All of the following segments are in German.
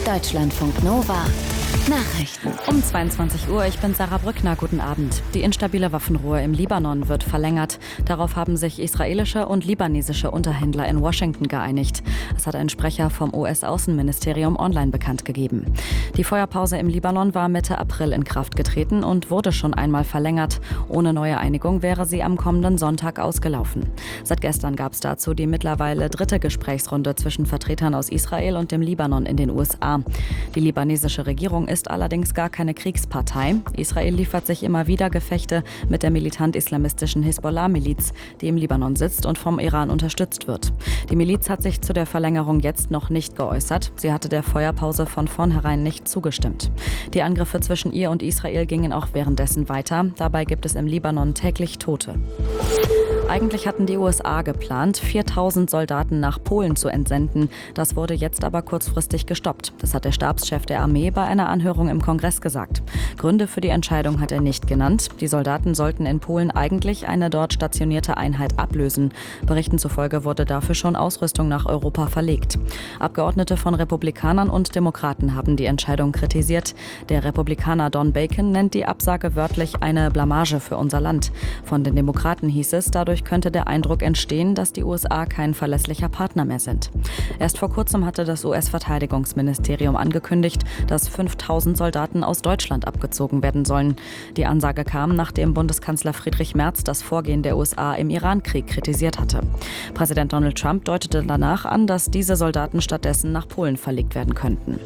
Deutschlandfunk Nova. Nachrichten. Um 22 Uhr, ich bin Sarah Brückner, guten Abend. Die instabile Waffenruhe im Libanon wird verlängert. Darauf haben sich israelische und libanesische Unterhändler in Washington geeinigt. Das hat ein Sprecher vom US-Außenministerium online bekannt gegeben. Die Feuerpause im Libanon war Mitte April in Kraft getreten und wurde schon einmal verlängert. Ohne neue Einigung wäre sie am kommenden Sonntag ausgelaufen. Seit gestern gab es dazu die mittlerweile dritte Gesprächsrunde zwischen Vertretern aus Israel und dem Libanon in den USA. Die libanesische Regierung ist allerdings gar keine Kriegspartei. Israel liefert sich immer wieder Gefechte mit der militant-islamistischen Hisbollah-Miliz, die im Libanon sitzt und vom Iran unterstützt wird. Die Miliz hat sich zu der Verlängerung jetzt noch nicht geäußert. Sie hatte der Feuerpause von vornherein nicht zugestimmt. Die Angriffe zwischen ihr und Israel gingen auch währenddessen weiter. Dabei gibt es im Libanon täglich Tote. Eigentlich hatten die USA geplant, 4.000 Soldaten nach Polen zu entsenden. Das wurde jetzt aber kurzfristig gestoppt. Das hat der Stabschef der Armee bei einer Anhörung im Kongress gesagt. Gründe für die Entscheidung hat er nicht genannt. Die Soldaten sollten in Polen eigentlich eine dort stationierte Einheit ablösen. Berichten zufolge wurde dafür schon Ausrüstung nach Europa verlegt. Abgeordnete von Republikanern und Demokraten haben die Entscheidung kritisiert. Der Republikaner Don Bacon nennt die Absage wörtlich eine Blamage für unser Land. Von den Demokraten hieß es, dadurch könnte der Eindruck entstehen, dass die USA kein verlässlicher Partner mehr sind. Erst vor kurzem hatte das US-Verteidigungsministerium angekündigt, dass 5.000 Soldaten aus Deutschland abgezogen werden sollen. Die Ansage kam, nachdem Bundeskanzler Friedrich Merz das Vorgehen der USA im Iran-Krieg kritisiert hatte. Präsident Donald Trump deutete danach an, dass diese Soldaten stattdessen nach Polen verlegt werden könnten.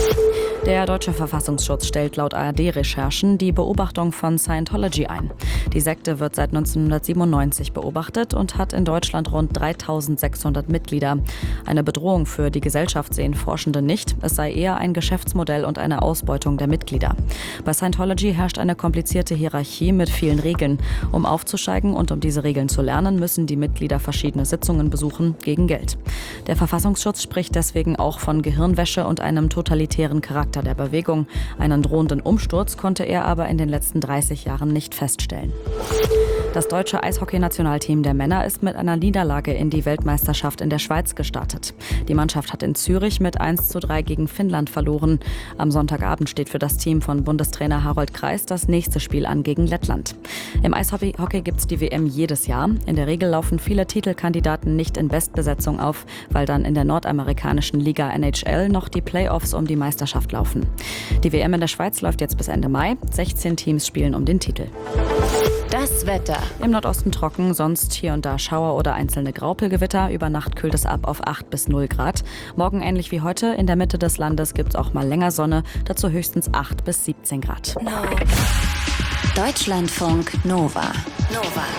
Der deutsche Verfassungsschutz stellt laut ARD-Recherchen die Beobachtung von Scientology ein. Die Sekte wird seit 1997 beobachtet und hat in Deutschland rund 3.600 Mitglieder. Eine Bedrohung für die Gesellschaft sehen Forschende nicht. Es sei eher ein Geschäftsmodell und eine Ausbeutung der Mitglieder. Bei Scientology herrscht eine komplizierte Hierarchie mit vielen Regeln. Um aufzusteigen und um diese Regeln zu lernen, müssen die Mitglieder verschiedene Sitzungen besuchen gegen Geld. Der Verfassungsschutz spricht deswegen auch von Gehirnwäsche und einem totalitären Charakter der Bewegung. Einen drohenden Umsturz konnte er aber in den letzten 30 Jahren nicht feststellen. Das deutsche Eishockey-Nationalteam der Männer ist mit einer Niederlage in die Weltmeisterschaft in der Schweiz gestartet. Die Mannschaft hat in Zürich mit 1:3 gegen Finnland verloren. Am Sonntagabend steht für das Team von Bundestrainer Harold Kreis das nächste Spiel an gegen Lettland. Im Eishockey gibt es die WM jedes Jahr. In der Regel laufen viele Titelkandidaten nicht in Bestbesetzung auf, weil dann in der nordamerikanischen Liga NHL noch die Playoffs um die Meisterschaft laufen. Die WM in der Schweiz läuft jetzt bis Ende Mai. 16 Teams spielen um den Titel. Das Wetter. Im Nordosten trocken, sonst hier und da Schauer oder einzelne Graupelgewitter. Über Nacht kühlt es ab auf 8 bis 0 Grad. Morgen ähnlich wie heute. In der Mitte des Landes gibt es auch mal länger Sonne. Dazu höchstens 8 bis 17 Grad. Deutschlandfunk Nova.